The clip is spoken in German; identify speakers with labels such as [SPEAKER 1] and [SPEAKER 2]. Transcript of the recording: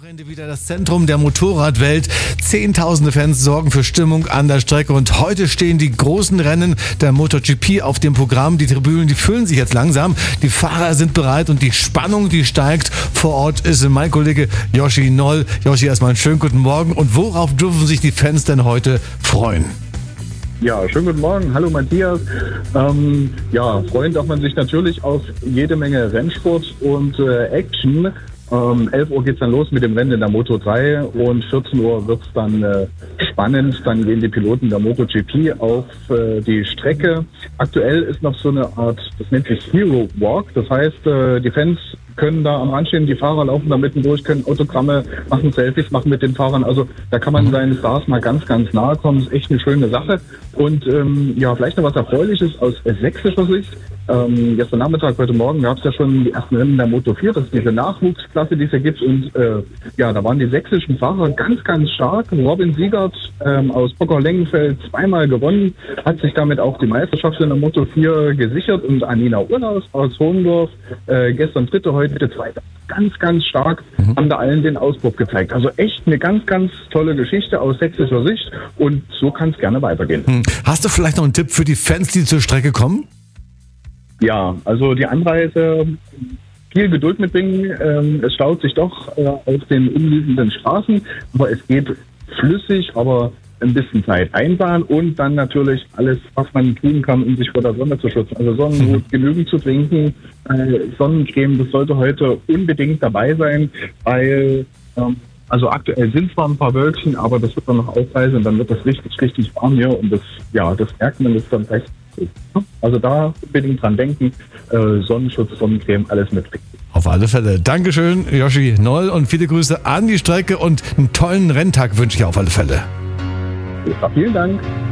[SPEAKER 1] Wochenende wieder das Zentrum der Motorradwelt. Zehntausende Fans sorgen für Stimmung an der Strecke und heute stehen die großen Rennen der MotoGP auf dem Programm. Die Tribünen, die füllen sich jetzt langsam. Die Fahrer sind bereit und die Spannung, die steigt. Vor Ort ist mein Kollege Yoshi Noll. Yoshi, erstmal einen schönen guten Morgen. Und worauf dürfen sich die Fans denn heute freuen?
[SPEAKER 2] Ja, schönen guten Morgen. Hallo Matthias. Freuen darf man sich natürlich auf jede Menge Rennsport und Action. 11 Uhr geht's dann los mit dem Rennen in der Moto 3 und 14 Uhr wird's dann spannend. Dann gehen die Piloten der MotoGP auf die Strecke. Aktuell ist noch so eine Art, das nennt sich Hero Walk. Das heißt, die Fans können da am Rand stehen, die Fahrer laufen da mitten durch, können Autogramme machen, Selfies machen mit den Fahrern. Also da kann man seinen Stars mal ganz, ganz nahe kommen. Das ist echt eine schöne Sache. Und vielleicht noch was Erfreuliches aus sächsischer Sicht. Gestern Nachmittag, heute Morgen gab es ja schon die ersten Rennen der Moto 4, das ist diese Nachwuchsklasse, die es ja gibt. Und da waren die sächsischen Fahrer ganz, ganz stark. Robin Siegert aus Pockau-Lengenfeld zweimal gewonnen, hat sich damit auch die Meisterschaft in der Moto 4 gesichert. Und Anina Urlaus aus Hohendorf, gestern dritte, heute zweite. Ganz, ganz stark, haben da allen den Ausbruch gezeigt. Also echt eine ganz, ganz tolle Geschichte aus sächsischer Sicht und so kann es gerne weitergehen.
[SPEAKER 1] Hast du vielleicht noch einen Tipp für die Fans, die zur Strecke kommen?
[SPEAKER 2] Ja, also die Anreise, viel Geduld mitbringen. Es staut sich doch auf den umliegenden Straßen, aber es geht flüssig, aber ein bisschen Zeit einplanen und dann natürlich alles, was man tun kann, um sich vor der Sonne zu schützen. Also Sonnenhut, genügend zu trinken, Sonnencreme, das sollte heute unbedingt dabei sein, weil aktuell sind zwar ein paar Wölkchen, aber das wird dann noch aufreißen und dann wird das richtig, richtig warm hier und das merkt man, das dann recht. Also da unbedingt dran denken, Sonnenschutz, Sonnencreme, alles mitbringen.
[SPEAKER 1] Auf alle Fälle. Dankeschön, Yoshi Noll, und viele Grüße an die Strecke und einen tollen Renntag wünsche ich auf alle Fälle.
[SPEAKER 2] Ja, vielen Dank.